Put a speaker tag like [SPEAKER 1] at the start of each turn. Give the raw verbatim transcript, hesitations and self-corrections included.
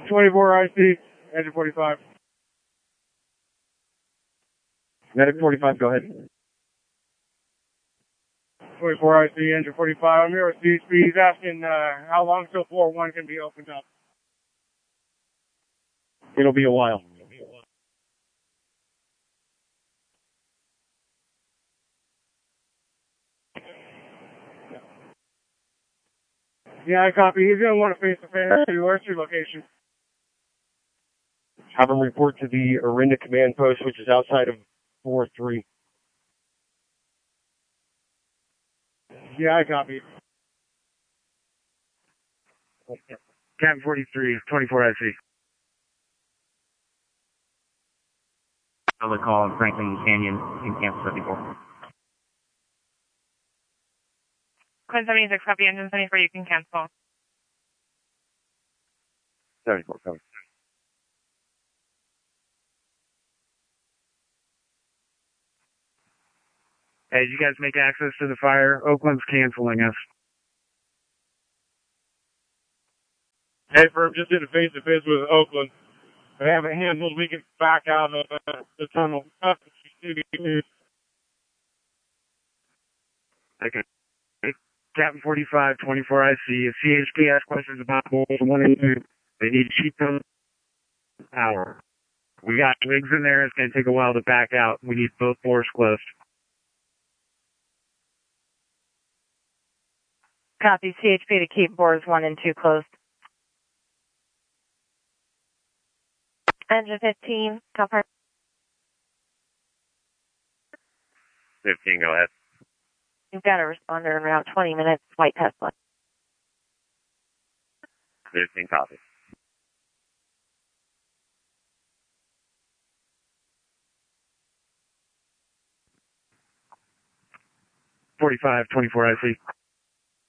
[SPEAKER 1] twenty-four I C, engine forty-five.
[SPEAKER 2] Medic forty-five, go ahead.
[SPEAKER 1] twenty-four I C, engine forty-five. I'm here with C H P. He's asking uh, how long till four one can be opened up.
[SPEAKER 2] It'll be a while.
[SPEAKER 1] Yeah, I copy. He's going to want a face-to-face. Where's your location?
[SPEAKER 2] Have him report to the Orinda command post, which is outside of four three.
[SPEAKER 1] Yeah, I copy.
[SPEAKER 3] Captain forty-three, twenty-four I C.
[SPEAKER 4] I'll call in Franklin Canyon in Camp seventy-four.
[SPEAKER 5] Quinn seventy-six, copy engine seventy-four, you can cancel.
[SPEAKER 2] seventy-four, copy.
[SPEAKER 3] Hey, did you guys make access to the fire? Oakland's canceling us.
[SPEAKER 1] Hey, firm, just did a face-to-face with Oakland. They have it handled. We can back out of uh, the tunnel.
[SPEAKER 3] Okay. Captain forty-five, twenty-four I C. If C H P asks questions about Bulls one and two, they need to keep them power. We got rigs in there. It's going to take a while to back out. We need both doors closed.
[SPEAKER 5] Copy, C H P to keep bores one and two closed. Engine fifteen, copy.
[SPEAKER 3] fifteen, go ahead.
[SPEAKER 5] You've got a responder in around twenty minutes, white Tesla.
[SPEAKER 3] fifteen, copy. forty-five, twenty-four I C.